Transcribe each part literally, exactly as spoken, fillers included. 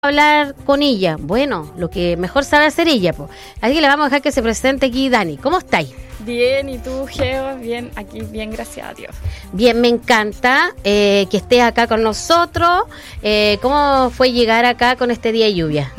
hablar con ella? Bueno, lo que mejor sabe hacer ella, pues. Así que le vamos a dejar que se presente aquí. Dani, ¿cómo estáis? Bien, ¿y tú, Geo? Bien, aquí bien, gracias a Dios. Bien, me encanta eh, que estés acá con nosotros. Eh, ¿Cómo fue llegar acá con este día de lluvia?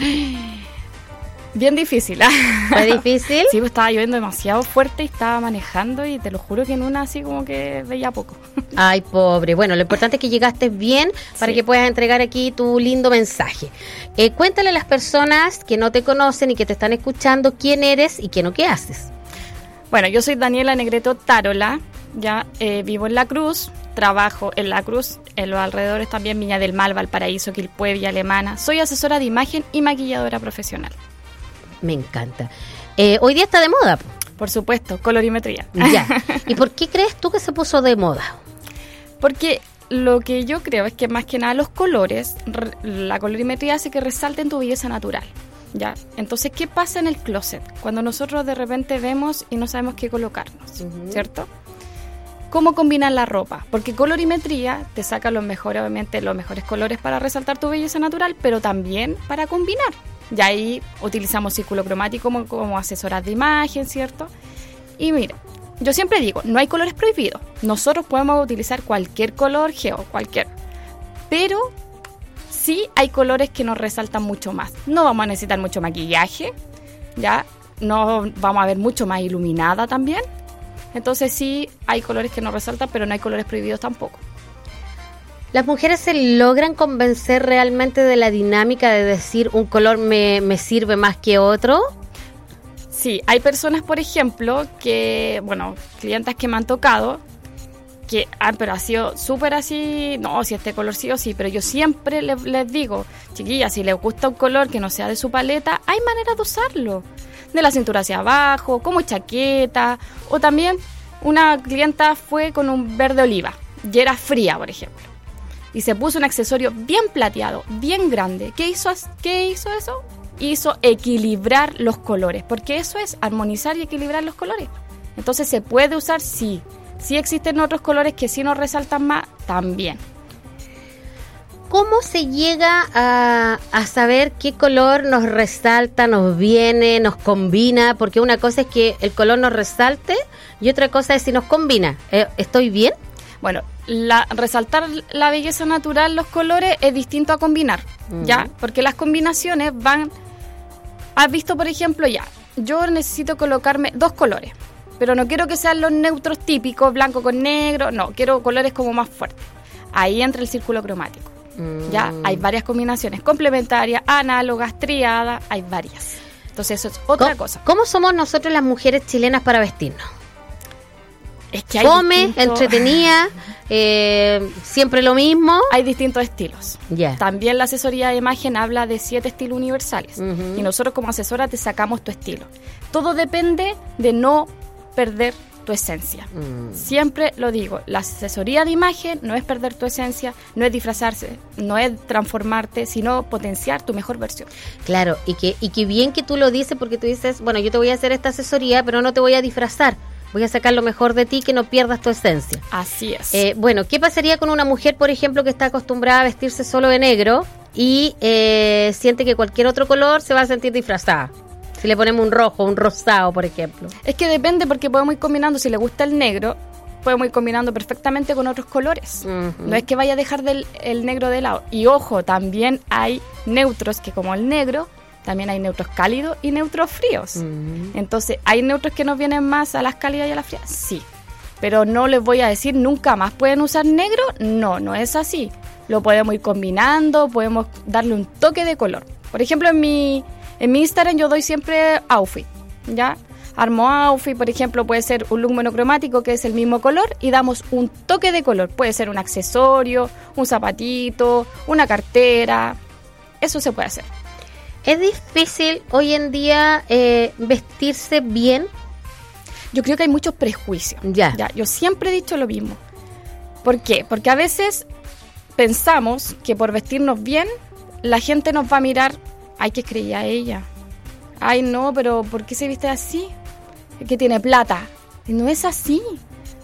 Bien difícil, ¿eh? ¿Fue difícil? Sí, pues estaba lloviendo demasiado fuerte y estaba manejando y te lo juro que en una así como que veía poco. Ay, pobre. Bueno, lo importante es que llegaste bien para sí. que puedas entregar aquí tu lindo mensaje. Eh, cuéntale a las personas que no te conocen y que te están escuchando quién eres y qué es lo que haces. Bueno, yo soy Daniela Negreto Tarola, ya eh, vivo en La Cruz, trabajo en La Cruz, en los alrededores también Viña del Mar, Valparaíso, Quilpué, Villa Alemana. Soy asesora de imagen y maquilladora profesional. Me encanta. Eh, hoy día está de moda. Por supuesto, colorimetría. Ya. ¿Y por qué crees tú que se puso de moda? Porque lo que yo creo es que más que nada los colores, la colorimetría hace que resalten tu belleza natural. ¿Ya? Entonces, ¿qué pasa en el closet? Cuando nosotros de repente vemos y no sabemos qué colocarnos, uh-huh. ¿cierto? ¿Cómo combinar la ropa? Porque colorimetría te saca los mejores, obviamente, los mejores colores para resaltar tu belleza natural, pero también para combinar. Y ahí utilizamos círculo cromático como, como asesoras de imagen, ¿cierto? Y mira, yo siempre digo, no hay colores prohibidos. Nosotros podemos utilizar cualquier color, Geo, cualquier. Pero sí hay colores que nos resaltan mucho más. No vamos a necesitar mucho maquillaje, ¿ya? No vamos a ver mucho más iluminada también. Entonces sí hay colores que nos resaltan, pero no hay colores prohibidos tampoco. ¿Las mujeres se logran convencer realmente de la dinámica de decir un color me, me sirve más que otro? Sí, hay personas, por ejemplo, que, bueno, clientas que me han tocado, que, ah, pero ha sido súper así, no, si este color sí o sí, pero yo siempre les, les digo, chiquillas, si les gusta un color que no sea de su paleta, hay maneras de usarlo. De la cintura hacia abajo, como chaqueta, o también una clienta fue con un verde oliva, y era fría, por ejemplo. Y se puso un accesorio bien plateado, bien grande. ¿Qué hizo, qué hizo eso? Hizo equilibrar los colores, porque eso es armonizar y equilibrar los colores. Entonces, ¿se puede usar? Sí. Sí existen otros colores que sí nos resaltan más, también. ¿Cómo se llega a, a saber qué color nos resalta, nos viene, nos combina? Porque una cosa es que el color nos resalte y otra cosa es si nos combina. ¿Estoy bien? Bueno, la, resaltar la belleza natural, los colores, es distinto a combinar, uh-huh. ¿ya? Porque las combinaciones van... Has visto, por ejemplo, ya, yo necesito colocarme dos colores, pero no quiero que sean los neutros típicos, blanco con negro, no, quiero colores como más fuertes. Ahí entra el círculo cromático, uh-huh. ¿ya? Hay varias combinaciones complementarias, análogas, triadas, hay varias. Entonces eso es otra ¿Cómo, cosa. ¿Cómo somos nosotros las mujeres chilenas para vestirnos? Es que hay Come, distinto... entretenida, eh, siempre lo mismo. Hay distintos estilos. Yeah. También la asesoría de imagen habla de siete estilos universales. Uh-huh. Y nosotros como asesora te sacamos tu estilo. Todo depende de no perder tu esencia. Uh-huh. Siempre lo digo, la asesoría de imagen no es perder tu esencia, no es disfrazarse, no es transformarte, sino potenciar tu mejor versión. Claro, y que, y que bien que tú lo dices, porque tú dices, bueno, yo te voy a hacer esta asesoría, pero no te voy a disfrazar. Voy a sacar lo mejor de ti, que no pierdas tu esencia. Así es. Eh, bueno, ¿qué pasaría con una mujer, por ejemplo, que está acostumbrada a vestirse solo de negro y eh, siente que cualquier otro color se va a sentir disfrazada? Si le ponemos un rojo, un rosado, por ejemplo. Es que depende, porque podemos ir combinando. Si le gusta el negro, podemos ir combinando perfectamente con otros colores. Uh-huh. No es que vaya a dejar del, el negro de lado. Y ojo, también hay neutros que, como el negro, también hay neutros cálidos y neutros fríos. Uh-huh. Entonces, ¿hay neutros que nos vienen más a las cálidas y a las frías? Sí. Pero no les voy a decir nunca más ¿pueden usar negro? No, no es así. Lo podemos ir combinando, podemos darle un toque de color. Por ejemplo, en mi, en mi Instagram yo doy siempre outfit, ¿ya? Armo outfit, por ejemplo, puede ser un look monocromático que es el mismo color y damos un toque de color. Puede ser un accesorio, un zapatito, una cartera. Eso se puede hacer. ¿Es difícil hoy en día eh, vestirse bien? Yo creo que hay muchos prejuicios. Ya. ya. Yo siempre he dicho lo mismo. ¿Por qué? Porque a veces pensamos que por vestirnos bien, la gente nos va a mirar, ay, que creía ella. Ay, no, pero ¿por qué se viste así? Que tiene plata. Y no es así.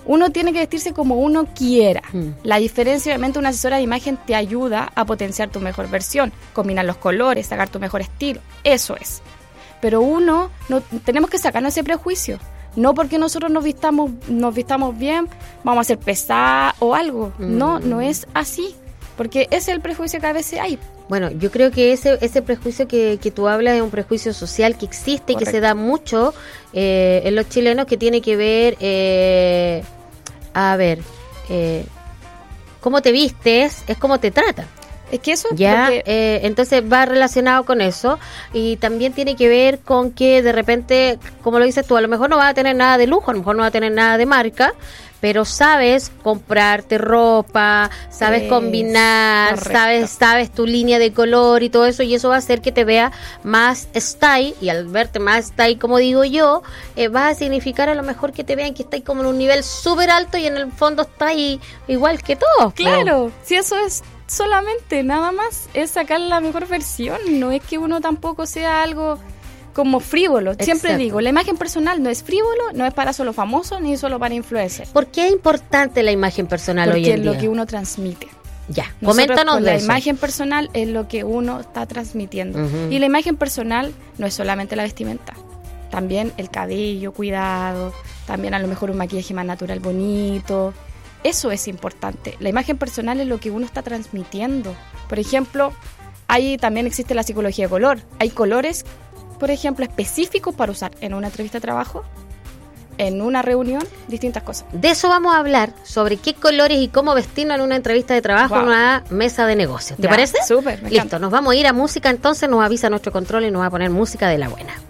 Uno tiene que vestirse como uno quiera. Mm. La diferencia, obviamente, una asesora de imagen te ayuda a potenciar tu mejor versión, combinar los colores, sacar tu mejor estilo. Eso es. Pero uno, no, tenemos que sacarnos ese prejuicio. No porque nosotros nos vistamos, nos vistamos bien, vamos a ser pesadas o algo. Mm. No, no es así. Porque ese es el prejuicio que a veces hay. Bueno, yo creo que ese ese prejuicio que, que tú hablas es un prejuicio social que existe. Correcto. Y que se da mucho eh, en los chilenos, que tiene que ver, eh, a ver, eh, cómo te vistes es cómo te tratan. Es que eso ya, porque... eh, entonces va relacionado con eso, y también tiene que ver con que de repente, como lo dices tú, a lo mejor no vas a tener nada de lujo, a lo mejor no vas a tener nada de marca, pero sabes comprarte ropa, sabes es, combinar, correcto. sabes sabes tu línea de color y todo eso, y eso va a hacer que te vea más style, y al verte más style, como digo yo, eh, va a significar a lo mejor que te vean que estás como en un nivel súper alto y en el fondo estás igual que todos. Claro, si eso es solamente, nada más, es sacar la mejor versión, no es que uno tampoco sea algo como frívolo. Exacto. Siempre digo, la imagen personal no es frívolo, no es para solo famosos ni solo para influencers. ¿Por qué es importante la imagen personal Porque hoy en día? Porque es lo que uno transmite. Ya, Nosotros coméntanos con de la eso. imagen personal es lo que uno está transmitiendo. Uh-huh. Y la imagen personal no es solamente la vestimenta, también el cabello cuidado, también a lo mejor un maquillaje más natural bonito. Eso es importante. La imagen personal es lo que uno está transmitiendo. Por ejemplo, ahí también existe la psicología de color. Hay colores, por ejemplo, específicos para usar en una entrevista de trabajo, en una reunión, distintas cosas. De eso vamos a hablar, sobre qué colores y cómo vestirnos en una entrevista de trabajo, wow. en una mesa de negocios. ¿Te ya, parece? Súper, me Listo, encanta. Nos vamos a ir a música, entonces nos avisa nuestro control y nos va a poner música de la buena.